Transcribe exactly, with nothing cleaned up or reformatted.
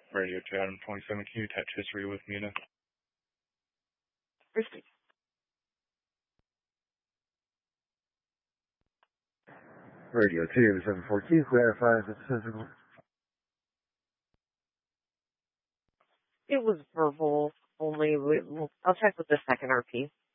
Radio to Adam twenty-seven, can you attach history with Muna? Received. Radio two seven four two, clarify if it's physical. It was verbal only. I'll check with the second R P.